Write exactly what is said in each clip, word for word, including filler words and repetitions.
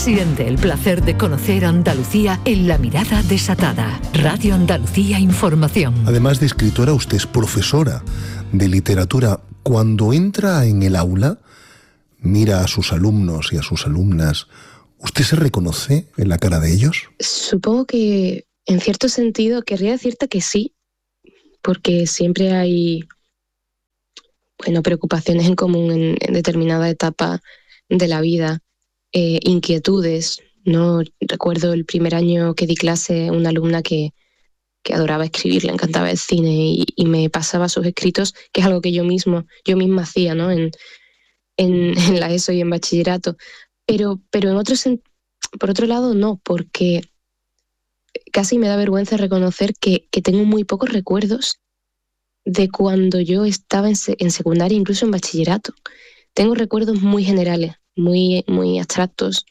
Siente el placer de conocer Andalucía en La Mirada Desatada. Radio Andalucía Información. Además de escritora, usted es profesora de literatura. Cuando entra en el aula, mira a sus alumnos y a sus alumnas, ¿usted se reconoce en la cara de ellos? Supongo que, en cierto sentido, querría decirte que sí, porque siempre hay, bueno, preocupaciones en común en, en determinada etapa de la vida, eh, inquietudes, ¿no? Recuerdo el primer año que di clase, una alumna que, que adoraba escribir, le encantaba el cine y, y me pasaba sus escritos, que es algo que yo mismo, yo misma hacía, ¿no? En, en, en la ESO y en bachillerato. Pero, pero en otro sen- por otro lado, no, porque casi me da vergüenza reconocer que, que tengo muy pocos recuerdos de cuando yo estaba en, se- en secundaria, incluso en bachillerato. Tengo recuerdos muy generales, muy, muy abstractos,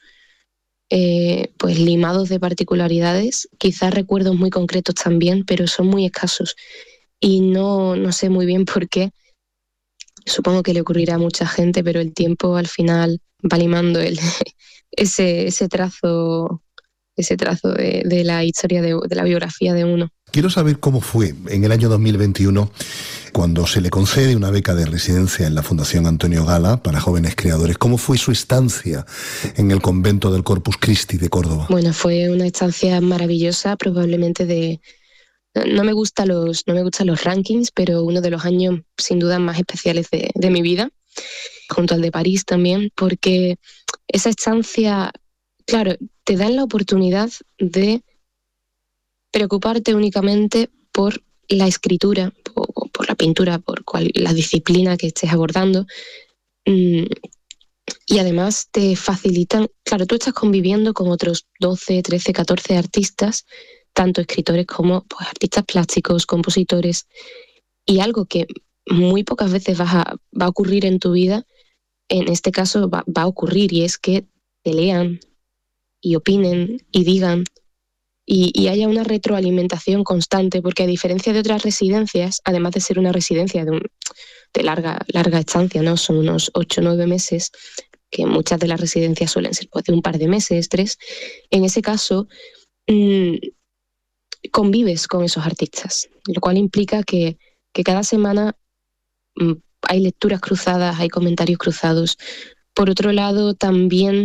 eh, pues limados de particularidades, quizás recuerdos muy concretos también, pero son muy escasos. Y no, no sé muy bien por qué. Supongo que le ocurrirá a mucha gente, pero el tiempo al final va limando el, ese, ese trazo, ese trazo de, de la historia, de, de la biografía de uno. Quiero saber cómo fue en el año dos mil veintiuno cuando se le concede una beca de residencia en la Fundación Antonio Gala para jóvenes creadores. ¿Cómo fue su estancia en el convento del Corpus Christi de Córdoba? Bueno, fue una estancia maravillosa, probablemente de... No me gustan los, no me gustan los rankings, pero uno de los años sin duda más especiales de, de mi vida, junto al de París también, porque esa estancia, claro, te dan la oportunidad de preocuparte únicamente por la escritura, por, por la pintura, por cual, la disciplina que estés abordando. Mm, y además te facilitan, claro, tú estás conviviendo con otros doce, trece, catorce artistas, tanto escritores como pues, artistas plásticos, compositores, y algo que muy pocas veces vas a, va a ocurrir en tu vida, en este caso va, va a ocurrir, y es que te lean y opinen y digan y, y haya una retroalimentación constante, porque a diferencia de otras residencias, además de ser una residencia de, un, de larga, larga estancia, ¿no? Son unos ocho o nueve meses, que muchas de las residencias suelen ser pues, de un par de meses, tres, en ese caso mmm, convives con esos artistas, lo cual implica que, que cada semana mmm, hay lecturas cruzadas, hay comentarios cruzados. Por otro lado, también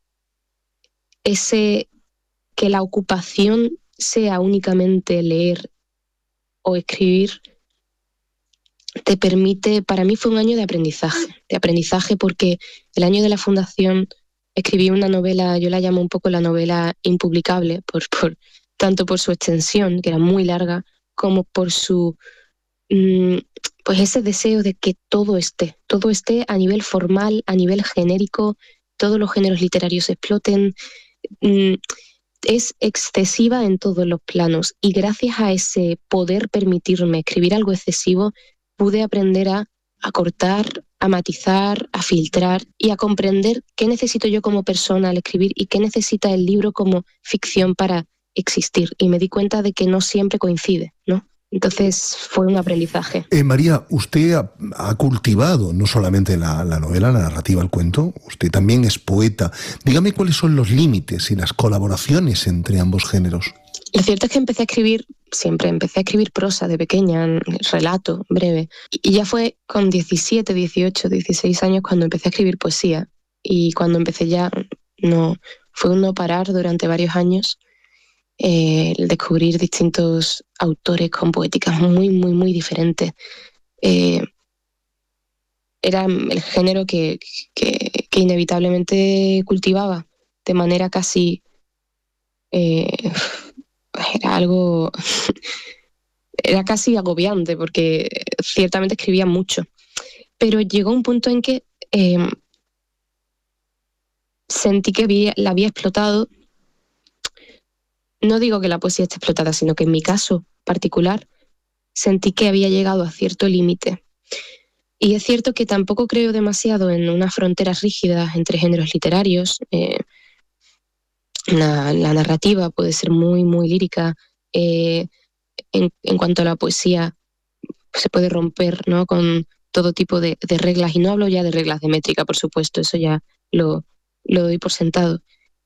ese... que la ocupación sea únicamente leer o escribir, te permite, para mí fue un año de aprendizaje, de aprendizaje porque el año de la fundación escribí una novela, yo la llamo un poco la novela impublicable, por, por, tanto por su extensión, que era muy larga, como por su, mmm, pues ese deseo de que todo esté, todo esté a nivel formal, a nivel genérico, todos los géneros literarios exploten, mmm, es excesiva en todos los planos y gracias a ese poder permitirme escribir algo excesivo, pude aprender a, a cortar, a matizar, a filtrar y a comprender qué necesito yo como persona al escribir y qué necesita el libro como ficción para existir. Y me di cuenta de que no siempre coincide, ¿no? Entonces fue un aprendizaje. Eh, María, usted ha, ha cultivado no solamente la, la novela, la narrativa, el cuento, usted también es poeta. Dígame cuáles son los límites y las colaboraciones entre ambos géneros. Lo cierto es que empecé a escribir, siempre empecé a escribir prosa de pequeña, relato, breve. Y ya fue con diecisiete, dieciocho, dieciséis años cuando empecé a escribir poesía. Y cuando empecé ya, no, fue un no parar durante varios años. Eh, el descubrir distintos autores con poéticas muy, muy, muy diferentes. Eh, era el género que, que, que inevitablemente cultivaba de manera casi... Eh, era algo... era casi agobiante porque ciertamente escribía mucho. Pero llegó un punto en que eh, sentí que había, la había explotado. No digo que la poesía esté explotada, sino que en mi caso particular sentí que había llegado a cierto límite. Y es cierto que tampoco creo demasiado en unas fronteras rígidas entre géneros literarios. Eh, la, la narrativa puede ser muy, muy lírica. Eh, en, en cuanto a la poesía, se puede romper, ¿no?, con todo tipo de, de reglas. Y no hablo ya de reglas de métrica, por supuesto, eso ya lo, lo doy por sentado.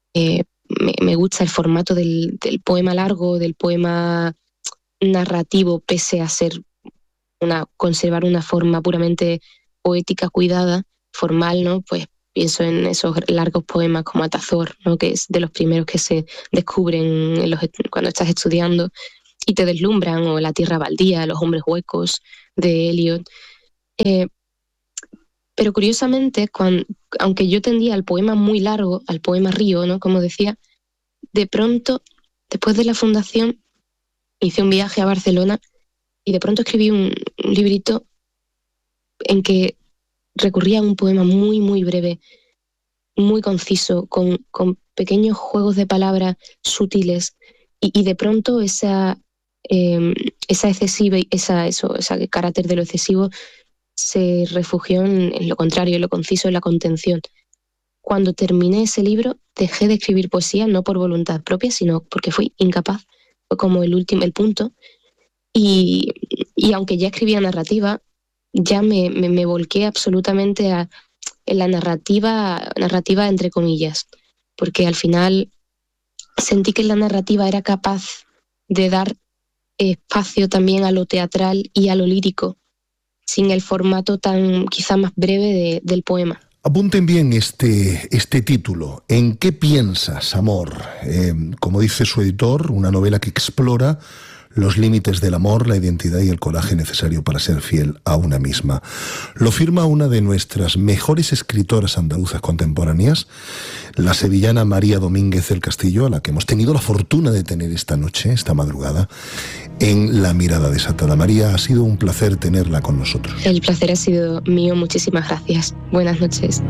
Eh, me, me gusta el formato del, del poema largo, del poema narrativo, pese a ser una, conservar una forma puramente poética, cuidada, formal, ¿no? Pues pienso en esos largos poemas como Atazor, ¿no? Que es de los primeros que se descubren en los, cuando estás estudiando y te deslumbran, o La tierra baldía, Los hombres huecos de Eliot. Eh, pero curiosamente, cuando, aunque yo tendía al poema muy largo, al poema río, ¿no? Como decía, de pronto, después de la fundación, hice un viaje a Barcelona y de pronto escribí un, un librito en que recurría a un poema muy, muy breve, muy conciso, con, con pequeños juegos de palabras sutiles, y, y de pronto esa, eh, esa excesiva, esa, eso, ese carácter de lo excesivo se refugió en, en lo contrario, en lo conciso, en la contención. Cuando terminé ese libro, dejé de escribir poesía, no por voluntad propia, sino porque fui incapaz. Fue como el último, el punto. Y, y aunque ya escribía narrativa, ya me, me, me volqué absolutamente a en la narrativa, narrativa entre comillas, porque al final sentí que la narrativa era capaz de dar espacio también a lo teatral y a lo lírico, sin el formato tan quizá más breve de, del poema. Apunten bien este, este título, ¿En qué piensas, amor? Eh, como dice su editor, una novela que explora los límites del amor, la identidad y el coraje necesario para ser fiel a una misma. Lo firma una de nuestras mejores escritoras andaluzas contemporáneas, la sevillana María Domínguez del Castillo, a la que hemos tenido la fortuna de tener esta noche, esta madrugada, en La mirada desatada. María, ha sido un placer tenerla con nosotros. El placer ha sido mío, muchísimas gracias. Buenas noches.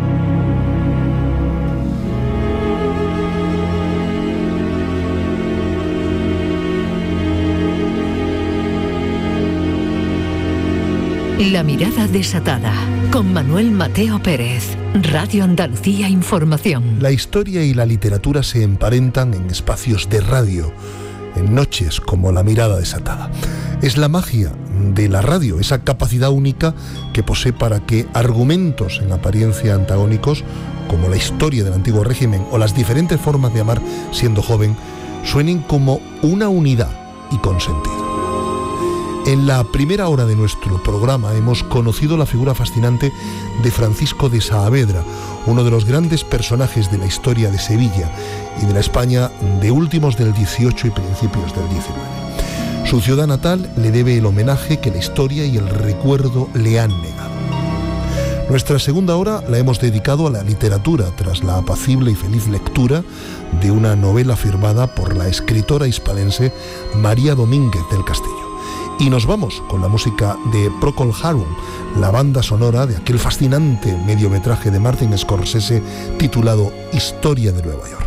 La mirada desatada, con Manuel Mateo Pérez, Radio Andalucía Información. La historia y la literatura se emparentan en espacios de radio, en noches como La mirada desatada. Es la magia de la radio, esa capacidad única que posee para que argumentos en apariencia antagónicos, como la historia del antiguo régimen o las diferentes formas de amar siendo joven, suenen como una unidad y con sentido. En la primera hora de nuestro programa hemos conocido la figura fascinante de Francisco de Saavedra, uno de los grandes personajes de la historia de Sevilla y de la España de últimos del dieciocho y principios del diecinueve. Su ciudad natal le debe el homenaje que la historia y el recuerdo le han negado. Nuestra segunda hora la hemos dedicado a la literatura, tras la apacible y feliz lectura de una novela firmada por la escritora hispalense María Domínguez del Castillo. Y nos vamos con la música de Procol Harum, la banda sonora de aquel fascinante mediometraje de Martin Scorsese titulado Historia de Nueva York.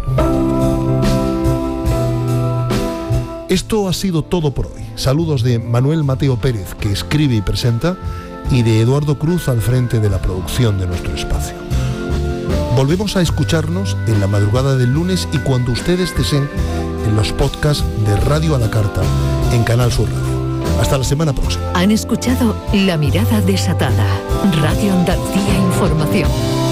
Esto ha sido todo por hoy. Saludos de Manuel Mateo Pérez, que escribe y presenta, y de Eduardo Cruz al frente de la producción de nuestro espacio. Volvemos a escucharnos en la madrugada del lunes y cuando ustedes deseen en los podcasts de Radio a la Carta en Canal Sur Radio. Hasta la semana próxima. Han escuchado La mirada desatada, Radio Andalucía Información.